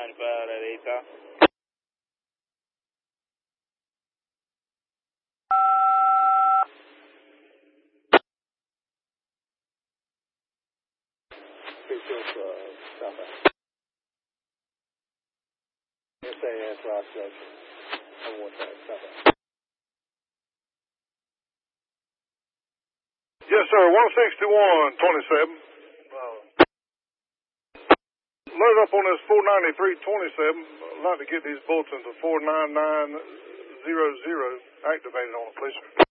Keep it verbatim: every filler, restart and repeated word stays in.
ninety-five at eight top. Three six, uh, southbound. S A S Ross Junction. On one side, southbound. Yes, sir. one sixty-one twenty-seven. Uh, load up on this four ninety-three twenty-seven. I'd like to get these bulletins of four nine nine zero zero activated on it, please, sir.